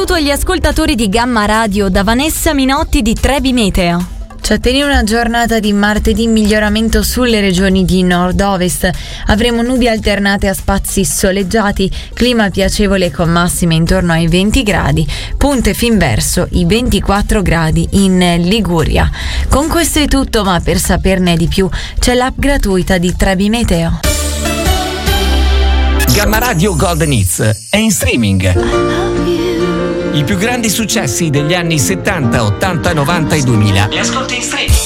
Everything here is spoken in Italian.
saluto agli ascoltatori di Gamma Radio da Vanessa Minotti di Trebi Meteo. Ci attende una giornata di martedì in miglioramento sulle regioni di nord-ovest. Avremo nubi alternate a spazi soleggiati, clima piacevole con massime intorno ai 20 gradi, punte fin verso i 24 gradi in Liguria. Con questo è tutto, ma per saperne di più c'è l'app gratuita di Trebi Meteo. Gamma Radio Golden Hits è in streaming. I più grandi successi degli anni 70, 80, 90 e 2000 li ascolti in streaming